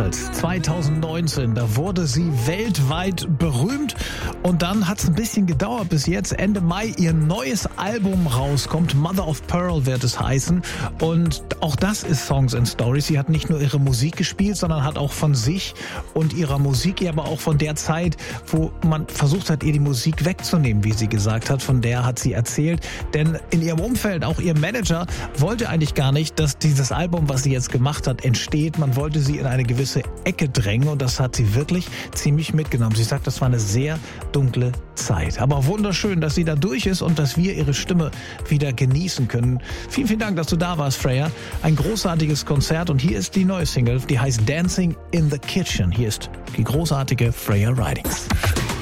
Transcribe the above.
damals, 2019. Da wurde sie weltweit berühmt und dann hat es ein bisschen gedauert, bis jetzt Ende Mai ihr neues Album rauskommt. Mother of Pearl wird es heißen und auch das ist Songs and Stories. Sie hat nicht nur ihre Musik gespielt, sondern hat auch von sich und ihrer Musik, aber auch von der Zeit, wo man versucht hat, ihr die Musik wegzunehmen, wie sie gesagt hat. Von der hat sie erzählt, denn in ihrem Umfeld, auch ihr Manager, wollte eigentlich gar nicht, dass dieses Album, was sie jetzt gemacht hat, entsteht. Man wollte sie in eine gewisse Ecke drängen und das hat sie wirklich ziemlich mitgenommen. Sie sagt, das war eine sehr dunkle Zeit. Aber wunderschön, dass sie da durch ist und dass wir ihre Stimme wieder genießen können. Vielen, vielen Dank, dass du da warst, Freya. Ein großartiges Konzert und hier ist die neue Single, die heißt Dancing in the Kitchen. Hier ist die großartige Freya Ridings.